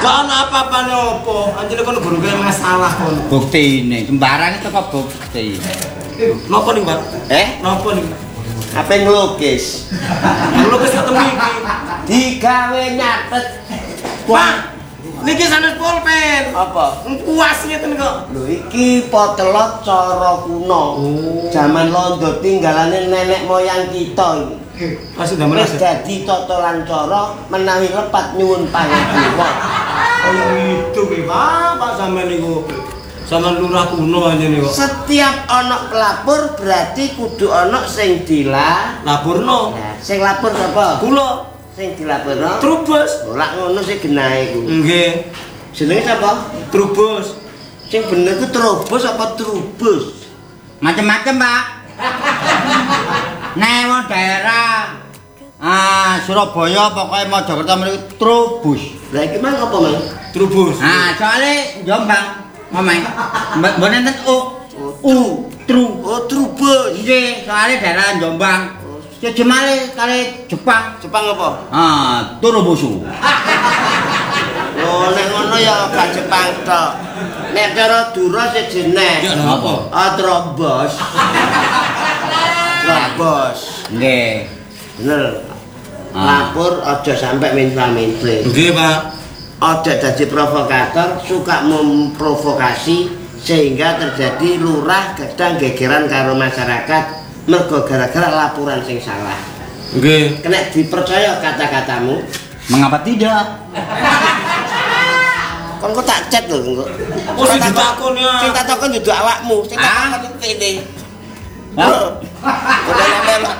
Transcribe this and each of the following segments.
Gak ono apa-apane opo. Anjene kon guru kaya masalah kon. Buktine, sembarang itu kok bukti. Napa ning, Pak? Napa ning? Apa ngelukis? Ngelukis ketemu iki. Digawe nyatet. Pak, niki sanes pulpen. Apa? Puas ngeten kok. Lho iki potelot cara kuno. Zaman londo tinggalane nenek moyang kita iki. Masih ndamel. Wis dadi totolan cara menawi lepat nyuwun pangapunten. Oh itu ki, Pak sampean niku. Sama lurah kuno aja nih kok. Setiap ana pelapor berarti kudu ana sing laporno. Nah, sing lapor sapa? Kula. Sing dilaporno Trubus. Ora ngono sing genahe ku. Nggih. Jenenge sapa? Trubus. Sing bener ku Trubus apa Trubus? Macem-macem, Pak. Nek daerah Surabaya pokoknya Mojokerto mriku Trubus. Lah iki mang apa, Mang? Trubus. Soalnya Jombang ngomong. Mbok nenten Trubus. Nggih, soalnya daerah Jombang. Jemale kali Jepang. Jepang apa? Turubusu. Oh, nek ngono ya gak Jepang tok. Nek cara Dura sejenek. Apa? Trobos. Trobos. Nggih. Bener. Lapor aja sampai minta-minta. Nggih, Pak. Aja jadi provokator, suka memprovokasi sehingga terjadi lurah gedang gegeran karo masyarakat mergo gara-gara laporan sing salah. Nggih. Kena dipercaya kata-katamu. Mengapa tidak? Kon kok tak chat lho engko. Oh, sing ditakon ya. Sing tak takon dudu awakmu, sing tak takon kene. Udah melok.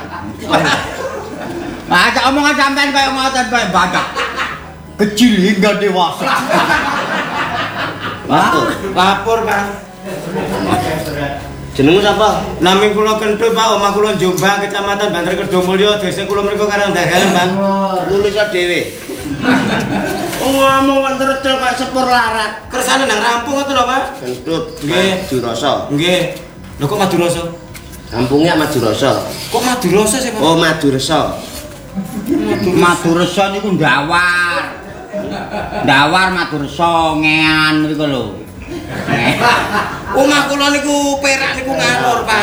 Cak omongan sampean kaya ngoten kaya badak. Kecil hingga dewasa. Lapor, Pak. Jenengmu sapa? Nami kula Kentu, Pak. Omah kula Jombang, Kecamatan Banter Kedhomulya, desa kula mriku Karangdagan, Pak. Nulis dhewe. Ngomong wonten recel kok sepur larat. Kersane nang rampung ngoten lho, Pak. Kentut. Nggih. Madurasa. Nggih. Lho kok Madurasa? Kampungnya Madurasa. Kok Madurasa sih, Pak? Oh, Madurasa. Maduresa niku ndawar. Ndawar Maduresa ngean niku lho. Omah kula niku perak niku ngalor, Pak.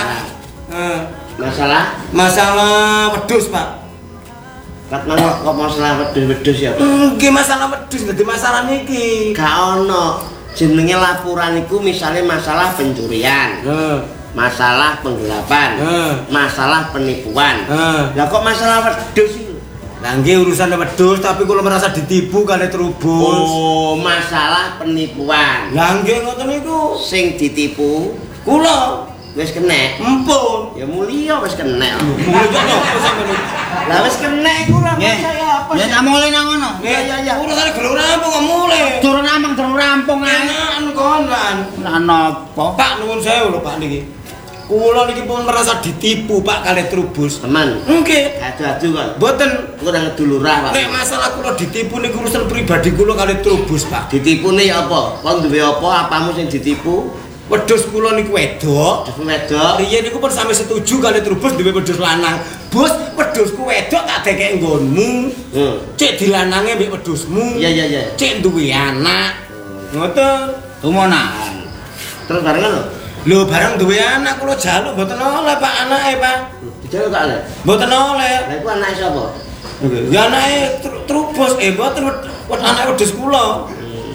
Masalah wedhus, Pak. Kat nang kok masalah wedhus ya. Nggih masalah wedhus dadi masalah niki. Gak ono. Jenenge laporan iku misale masalah pencurian. Masalah penggelapan. Masalah penipuan. Lah kok masalah wedhus iki? Lah nggih urusan wedhus tapi kula merasa ditipu kali Trubus. Oh, masalah penipuan. Lah nggih ngoten niku. Sing ditipu Kula wis kena. empun. Ya mulia wis kena. Mulih kok napa sampeyan. Lah wis kena iku ora saya apa Ya sih? tak mulai nang ngono. Ya. Urusane gelem rampung kok mulih. Durung rampung ae. Enakan konan. Lah napa? Pak nuwun sewu lho Pak niki. Kula niki pun merasa ditipu Pak kali Trubus. Teman. Nggih. Adu-adu kok. Mboten. Ora ngedulurah, Pak. Nek masalah kula ditipu niku urusan pribadi kula kali Trubus, Pak. Ditipune ya apa? Kon duwe apa? Apamu sing ditipu? Wedhus kula niku wedok. Wedok. Riyen niku pun sampe setuju kali Trubus duwe wedhus lanang. Bos, wedhusku wedok tak dekek nggonmu. Cek dilanange mbek wedhusmu. Iya. Cek duwe anak. Ngoten. Tumonan. Terus barengan lho. Lho bareng duwe anak kula jaluk mboten oleh Pak anake, Pak. Dijaluk gak oleh? Mboten oleh. Lah iku anake sapa? Ya anake Trubus, mboten anake wedhus kula.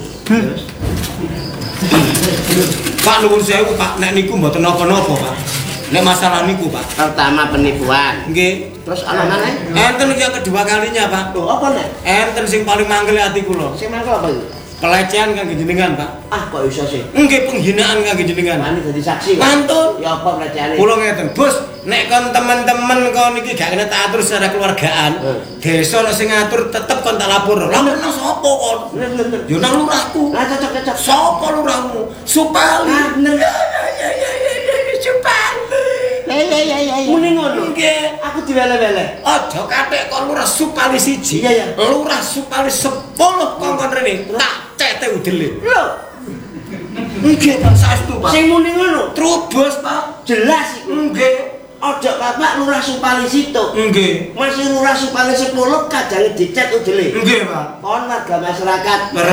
Pak nuwun sewu Pak, nek niku mboten napa-napa, Pak. Nek masalah niku, Pak. Pertama penipuan. Nggih. Terus ana maneh? Enten iki yang kedua kalinya, Pak. Lho, apa nek? Enten sing paling mangkel ati kula. Sing mangkel apa iki? Pelecehan kangge jenengan, Pak. Ah, kok iso sih? Nggih penghinaan kangge jenengan. Wani dadi saksi. Mantun. Ya apa pelecehan? Kula ngeten, Bos, nek kon teman-teman kon iki gak kena tak atur secara keluargaan, desa nek sing ngatur tetep kon tak lapor. Lah nang sapa kon? Bener. Yo nang lurahku. Lah cocok. Sapa lurahmu? Supali. Ah, bener. Ya, Supali. Ya. Muni ngono. Nggih. Aku diwele-wele. Aja kathek kon lurah Supali siji. Iya. Lurah Supali 10 kongkon rene. Tak cete udele. Lho, Nggih, Pak saestu, Pak. sing muni ngono. Trubus, Pak. Jelas iku. Nggih. Ojo Bapak lurah Supali situ. Nggih. Masih lurah Supali 10 kadang dicet udele. Nggih, Pak. Kon warga masyarakat